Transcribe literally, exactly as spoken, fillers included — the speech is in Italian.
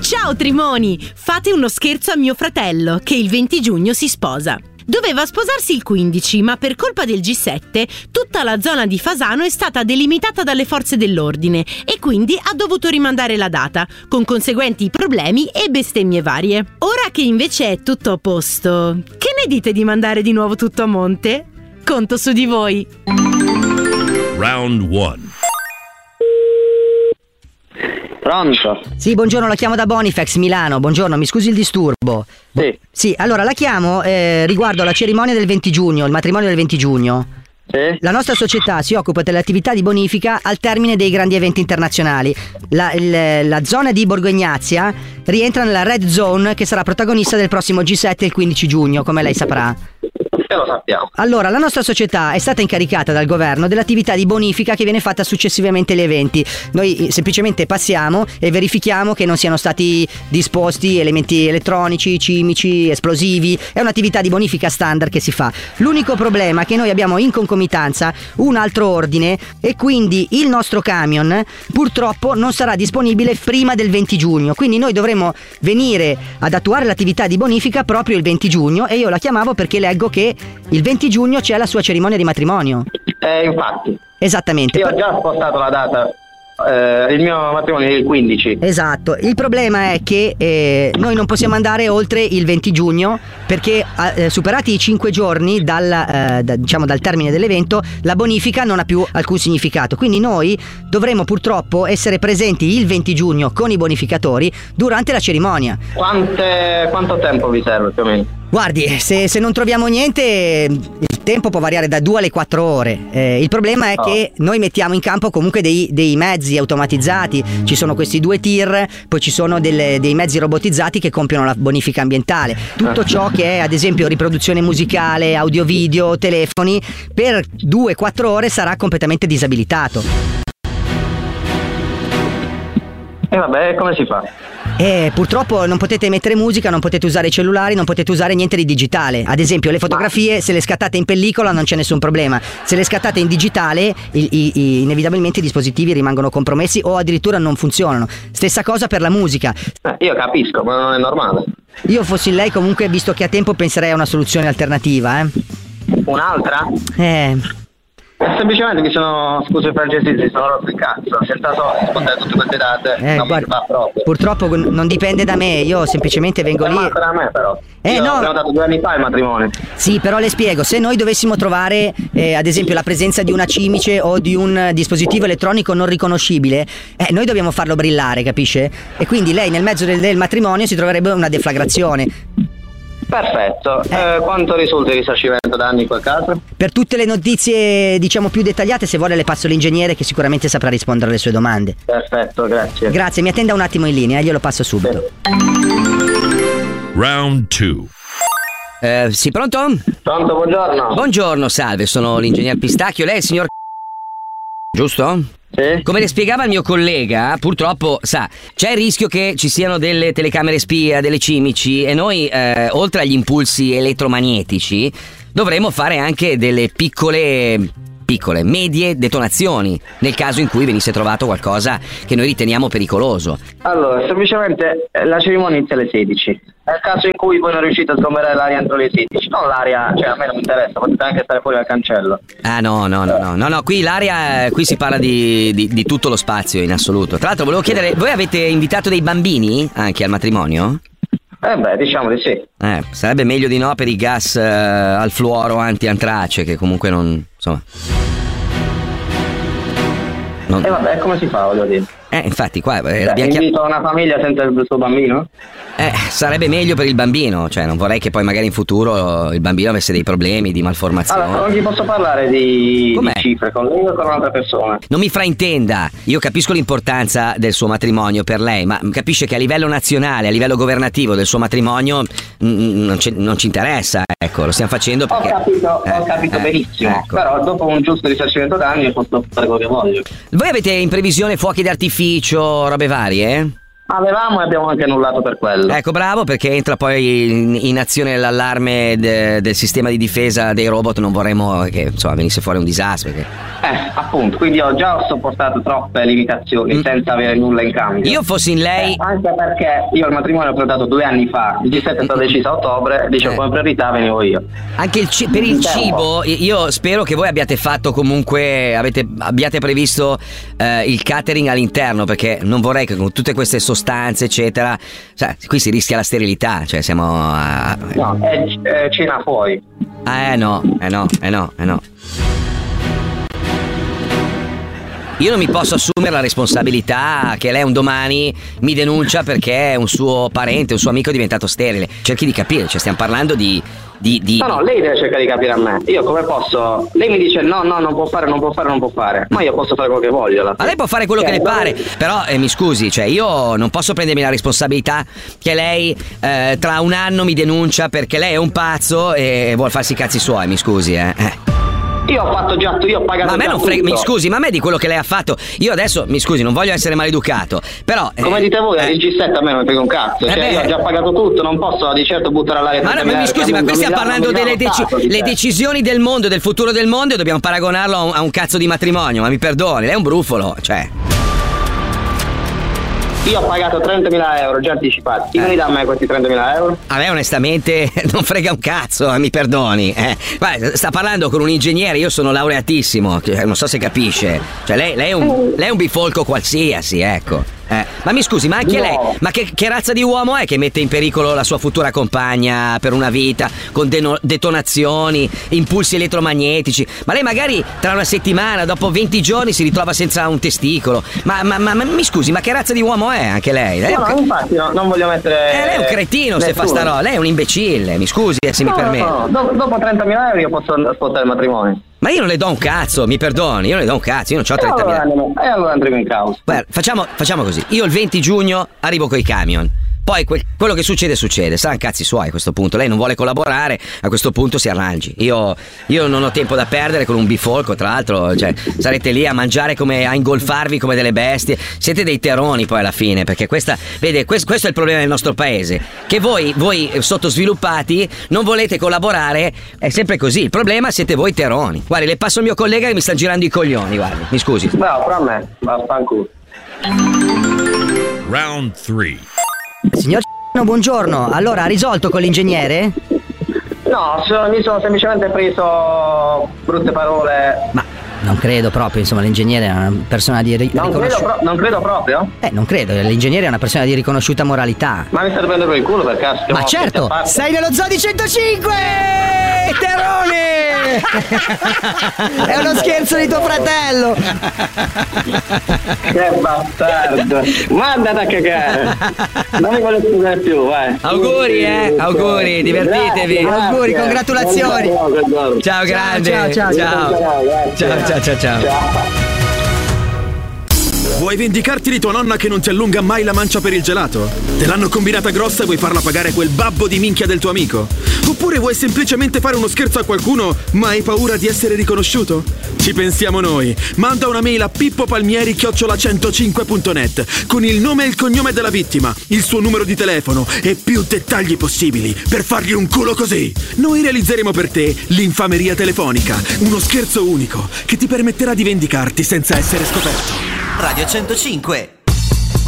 Ciao Trimoni! Fate uno scherzo a mio fratello, che il venti giugno si sposa. Doveva sposarsi il quindici, ma per colpa del G sette tutta la zona di Fasano è stata delimitata dalle forze dell'ordine e quindi ha dovuto rimandare la data, con conseguenti problemi e bestemmie varie. Ora che invece è tutto a posto, che ne dite di mandare di nuovo tutto a monte? Conto su di voi. Round one. Pronto? Sì, buongiorno, la chiamo da Bonifax Milano. Buongiorno, mi scusi il disturbo. Sì. Sì, allora la chiamo eh, riguardo alla cerimonia del venti giugno, il matrimonio del venti giugno. Sì. La nostra società si occupa delle attività di bonifica al termine dei grandi eventi internazionali. La, il, la zona di Borgo Egnazia rientra nella Red Zone, che sarà protagonista del prossimo G sette il quindici giugno, come lei saprà. E lo sappiamo. Allora, la nostra società è stata incaricata dal governo dell'attività di bonifica che viene fatta successivamente agli eventi. Noi semplicemente passiamo e verifichiamo che non siano stati disposti elementi elettronici, chimici, esplosivi. È un'attività di bonifica standard che si fa. L'unico problema è che noi abbiamo in concomitanza un altro ordine e quindi il nostro camion purtroppo non sarà disponibile prima del venti giugno. Quindi noi dovremo venire ad attuare l'attività di bonifica proprio il venti giugno e io la chiamavo perché leggo che il venti giugno c'è la sua cerimonia di matrimonio. Eh, infatti. Esattamente. Io ho già spostato la data. Eh, il mio matrimonio è il quindici. Esatto. Il problema è che eh, noi non possiamo andare oltre il venti giugno perché eh, superati i cinque giorni dal, eh, da, diciamo, dal termine dell'evento, la bonifica non ha più alcun significato. Quindi noi dovremo purtroppo essere presenti il venti giugno con i bonificatori durante la cerimonia. Quante, quanto tempo vi serve più o meno? Guardi, se, se non troviamo niente, il tempo può variare da due alle quattro ore. Eh, il problema è oh. che noi mettiamo in campo comunque dei, dei mezzi automatizzati. Ci sono questi due tir, poi ci sono delle, dei mezzi robotizzati che compiono la bonifica ambientale. Tutto ciò che è ad esempio riproduzione musicale, audio video, telefoni, per due quattro ore sarà completamente disabilitato. E vabbè, come si fa? E purtroppo non potete mettere musica, non potete usare i cellulari, non potete usare niente di digitale. Ad esempio le fotografie, se le scattate in pellicola non c'è nessun problema. Se le scattate in digitale, i, i, i, inevitabilmente i dispositivi rimangono compromessi o addirittura non funzionano. Stessa cosa per la musica. Eh, io capisco, ma non è normale. Io fossi lei comunque, visto che ha tempo, penserei a una soluzione alternativa, eh. Un'altra? Eh... Semplicemente mi sono, scusi per il gestito, mi sono rotto il cazzo, senza so rispondere a tutte queste date, eh, non guarda, mi va proprio. Purtroppo non dipende da me, io semplicemente vengo non lì. manca da me però. Eh, io no. ho prenotato due anni fa il matrimonio. Sì, però le spiego, se noi dovessimo trovare eh, ad esempio la presenza di una cimice o di un dispositivo elettronico non riconoscibile, eh, noi dobbiamo farlo brillare, capisce? E quindi lei nel mezzo del, del matrimonio si troverebbe una deflagrazione. Perfetto, eh. Eh, quanto risulta il risarcimento danni in quel caso? Per tutte le notizie diciamo più dettagliate, se vuole le passo l'ingegnere che sicuramente saprà rispondere alle sue domande. Perfetto, grazie. Grazie, mi attenda un attimo in linea, glielo passo subito. Round two. Eh, sì, pronto? Pronto, buongiorno. Buongiorno, salve, sono l'ingegner Pistacchio, lei è il signor giusto? Sì. Come le spiegava il mio collega, purtroppo, sa, c'è il rischio che ci siano delle telecamere spia, delle cimici e noi, eh, oltre agli impulsi elettromagnetici, dovremo fare anche delle piccole, piccole, medie detonazioni nel caso in cui venisse trovato qualcosa che noi riteniamo pericoloso. Allora, semplicemente eh, la cerimonia inizia alle sedici. Nel caso in cui voi non riuscite a sgomberare l'aria entro le sedici, non l'aria, cioè a me non mi interessa, potete anche stare fuori dal cancello. Ah no, no, no, no, no, no, qui l'aria, qui si parla di, di, di tutto lo spazio in assoluto. Tra l'altro volevo chiedere, voi avete invitato dei bambini anche al matrimonio? Eh beh, diciamo di sì. Eh, sarebbe meglio di no per i gas eh, al fluoro anti-antrace, che comunque non, insomma... Non... E vabbè, come si fa, voglio dire? Eh, infatti qua... Eh, cioè, invito una famiglia senza il suo bambino? Eh, sarebbe meglio per il bambino, cioè non vorrei che poi magari in futuro il bambino avesse dei problemi di malformazione. Allora, non gli posso parlare di, Com'è? di cifre con lui o con un'altra persona? Non mi fraintenda, io capisco l'importanza del suo matrimonio per lei, ma capisce che a livello nazionale, a livello governativo del suo matrimonio mh, non, ci, non ci interessa, ecco, lo stiamo facendo perché... Ho capito, eh, ho capito eh, benissimo, ecco. Però dopo un giusto risarcimento danni posso fare quello che voglio. Voi avete in previsione fuochi d'artificio, robe varie? Avevamo e abbiamo anche annullato per quello. Ecco, bravo, perché entra poi in, in azione l'allarme de, del sistema di difesa dei robot. Non vorremmo che insomma venisse fuori un disastro. Perché... Eh, appunto, quindi io già ho sopportato troppe limitazioni mm. senza avere nulla in cambio. Io fossi in lei. Eh, anche perché io il matrimonio l'ho prenotato due anni fa. Il G sette è stato deciso a ottobre, dicevo eh. come priorità venivo io. Anche il ci- per il cibo, io spero che voi abbiate fatto comunque, avete, abbiate previsto eh, il catering all'interno, perché non vorrei che con tutte queste sostanze eccetera, cioè, qui si rischia la sterilità, cioè siamo a... No, è, è cena fuori. Ah, eh no, eh no, eh no, eh no. Io non mi posso assumere la responsabilità che lei un domani mi denuncia perché un suo parente, un suo amico è diventato sterile. Cerchi di capire, cioè stiamo parlando di... Di, di... No, no, lei deve cercare di capire a me. Io come posso? Lei mi dice no, no, non può fare, non può fare, non può fare. Ma io posso fare quello che voglio. Ma lei può fare quello cioè, che le pare. Però eh, mi scusi, cioè io non posso prendermi la responsabilità che lei eh, tra un anno mi denuncia perché lei è un pazzo e vuol farsi i cazzi suoi, mi scusi, eh. eh. Io ho fatto già, io ho pagato. Ma a me già non frega, tutto. mi scusi, ma a me di quello che lei ha fatto. Io adesso, mi scusi, non voglio essere maleducato. Però. Come eh, dite voi, eh, il G sette a me non mi frega un cazzo. Eh Cioè, beh, io ho già pagato tutto, non posso di certo buttare all'aria. Ma, no, ma mi scusi, ma qui stiamo parlando delle deci- le decisioni del mondo, del futuro del mondo, e dobbiamo paragonarlo a un, a un cazzo di matrimonio. Ma mi perdoni, lei è un brufolo, cioè. Io ho pagato trentamila euro già anticipati. Chi eh. me li dà a me questi trentamila euro? A me onestamente non frega un cazzo, mi perdoni. Eh. Guarda, sta parlando con un ingegnere, io sono laureatissimo, non so se capisce. Cioè lei, lei, è, un, lei è un bifolco qualsiasi, ecco. Eh, ma mi scusi, ma anche no. lei, ma che, che razza di uomo è che mette in pericolo la sua futura compagna per una vita con deno- detonazioni, impulsi elettromagnetici? Ma lei magari tra una settimana, dopo venti giorni, si ritrova senza un testicolo. Ma, ma, ma, ma mi scusi, ma che razza di uomo è anche lei? lei No, è un... no, infatti no, non voglio mettere. Eh, lei è un cretino nessuno. se fa sta roba, lei è un imbecille, mi scusi eh, se no, mi permette. No, no. Dopo, dopo trentamila euro io posso spostare il matrimonio. Ma io non le do un cazzo, mi perdoni, io non le do un cazzo, io non ho trentamila. E allora, allora andremo in causa. Guarda, facciamo, facciamo così, io il venti giugno arrivo coi camion. Poi que- quello che succede succede, saranno cazzi suoi a questo punto. Lei non vuole collaborare, a questo punto si arrangi. Io, io non ho tempo da perdere con un bifolco, tra l'altro, cioè, sarete lì a mangiare come, a ingolfarvi come delle bestie. Siete dei terroni poi alla fine, perché questa, vede, questo, questo è il problema del nostro paese. Che voi, voi sottosviluppati, non volete collaborare, è sempre così. Il problema siete voi terroni. Guardi, le passo il mio collega che mi sta girando i coglioni, guardi, mi scusi. No, però a me, ma fanculo. Round three. Signor C***o, buongiorno. Allora, ha risolto con l'ingegnere? No, so, mi sono semplicemente preso brutte parole. Ma non credo proprio, insomma, l'ingegnere è una persona di ri- non, riconosciuta. credo pro- non credo proprio? Eh, non credo, l'ingegnere è una persona di riconosciuta moralità. Ma mi state prendendo per il culo per caso? Ma certo, sei nello Zoo di centocinque! Terone! È uno scherzo di tuo fratello! Che bastardo! Mandate a cagare! Non mi voglio scusare più, vai! Auguri, eh! Auguri, divertitevi! Grazie, Auguri, grazie. congratulazioni! Ciao, grande! ciao, ciao, ciao, ciao, ciao, ciao, ciao, ciao. Vuoi vendicarti di tua nonna che non ti allunga mai la mancia per il gelato? Te l'hanno combinata grossa e vuoi farla pagare quel babbo di minchia del tuo amico? Oppure vuoi semplicemente fare uno scherzo a qualcuno ma hai paura di essere riconosciuto? Ci pensiamo noi. Manda una mail a pippopalmieri chiocciola centocinque punto net con il nome e il cognome della vittima, il suo numero di telefono e più dettagli possibili per fargli un culo così. Noi realizzeremo per te l'infameria telefonica, uno scherzo unico che ti permetterà di vendicarti senza essere scoperto. Radio centocinque.